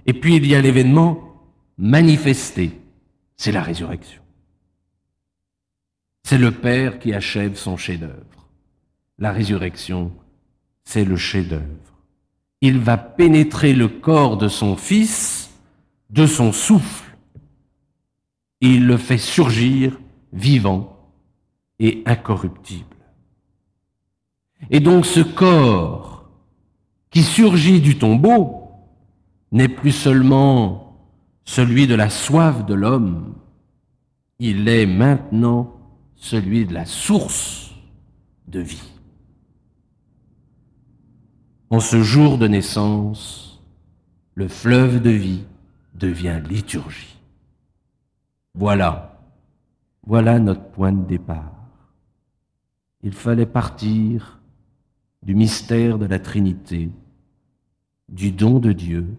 Et puis il y a l'événement manifesté, c'est la résurrection. C'est le Père qui achève son chef-d'œuvre. La résurrection, c'est le chef-d'œuvre. Il va pénétrer le corps de son Fils de son souffle. Et il le fait surgir vivant et incorruptible. Et donc ce corps qui surgit du tombeau n'est plus seulement celui de la soif de l'homme, il est maintenant celui de la source de vie. En ce jour de naissance, le fleuve de vie devient liturgie. Voilà notre point de départ. Il fallait partir du mystère de la Trinité, du don de Dieu,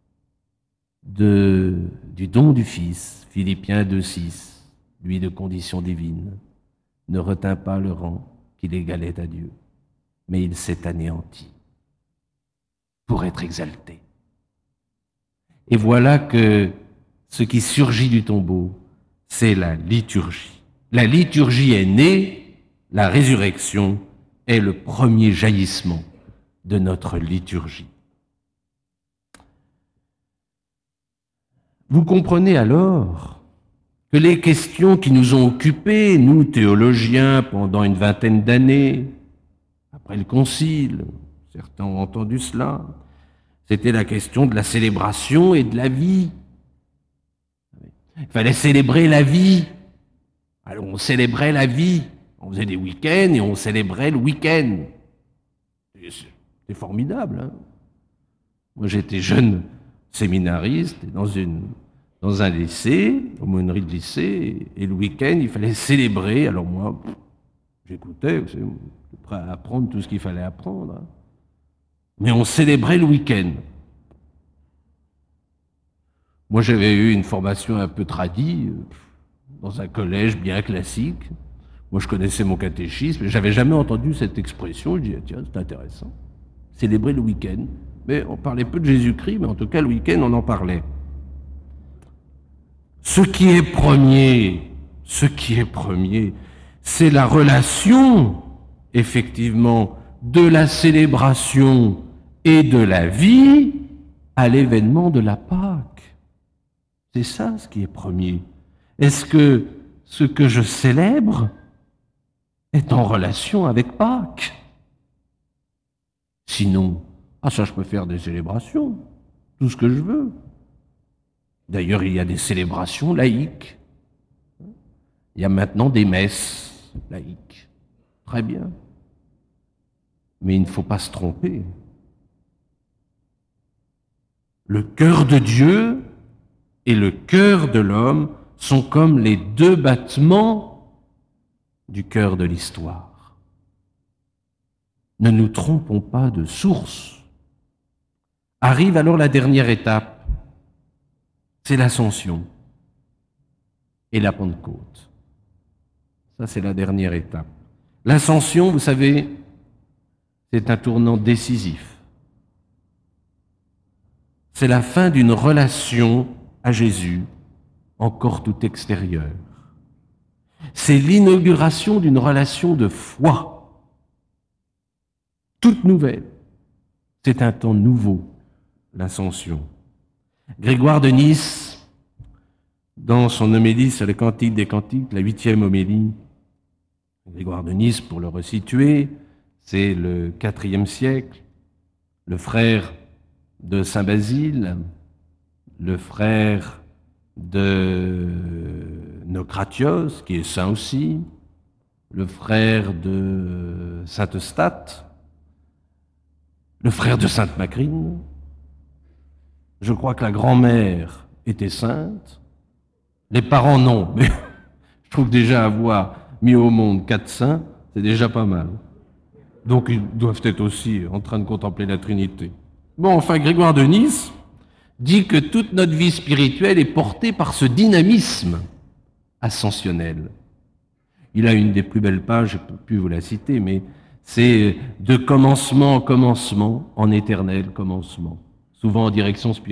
du don du Fils, Philippiens 2,6, lui de condition divine, ne retint pas le rang qu'il égalait à Dieu, mais il s'est anéanti pour être exalté. Et voilà que ce qui surgit du tombeau, c'est la liturgie. La liturgie est née, la résurrection est le premier jaillissement de notre liturgie. Vous comprenez alors que les questions qui nous ont occupés, nous théologiens, pendant une vingtaine d'années, après le Concile, certains ont entendu cela, c'était la question de la célébration et de la vie. Il fallait célébrer la vie. Alors on célébrait la vie. On faisait des week-ends et on célébrait le week-end. C'est formidable. Hein. Moi j'étais jeune séminariste dans un lycée, aumônerie de lycée, et le week-end il fallait célébrer. Alors moi, j'écoutais, j'étais prêt à apprendre tout ce qu'il fallait apprendre. Hein. Mais on célébrait le week-end. Moi, j'avais eu une formation un peu tradie, dans un collège bien classique. Moi, je connaissais mon catéchisme, mais j'avais jamais entendu cette expression. Je disais, tiens, c'est intéressant. Célébrer le week-end. Mais on parlait peu de Jésus-Christ, mais en tout cas, le week-end, on en parlait. Ce qui est premier, c'est la relation, effectivement, de la célébration et de la vie à l'événement de la Pâque. C'est ça ce qui est premier. Est-ce que ce que je célèbre est en relation avec Pâques? Sinon, ça je peux faire des célébrations, tout ce que je veux. D'ailleurs, il y a des célébrations laïques. Il y a maintenant des messes laïques. Très bien. Mais il ne faut pas se tromper. Le cœur de Dieu et le cœur de l'homme sont comme les deux battements du cœur de l'histoire. Ne nous trompons pas de source. Arrive alors la dernière étape, c'est l'Ascension et la Pentecôte. Ça, c'est la dernière étape. L'Ascension, vous savez, c'est un tournant décisif. C'est la fin d'une relation à Jésus, encore tout extérieure. C'est l'inauguration d'une relation de foi, toute nouvelle. C'est un temps nouveau, l'Ascension. Grégoire de Nice, dans son homélie sur le Cantique des Cantiques, la 8e homélie, Grégoire de Nice, pour le resituer, c'est le IVe siècle, le frère de Saint Basile, le frère de Nocratios, qui est saint aussi, le frère de Saint Eustache, le frère de Sainte Macrine. Je crois que la grand-mère était sainte, les parents non, mais je trouve déjà avoir mis au monde 4 saints, c'est déjà pas mal. Donc ils doivent être aussi en train de contempler la Trinité. Bon, enfin, Grégoire de Nice dit que toute notre vie spirituelle est portée par ce dynamisme ascensionnel. Il a une des plus belles pages, je ne peux plus vous la citer, mais c'est de commencement en commencement, en éternel commencement, souvent en direction spirituelle.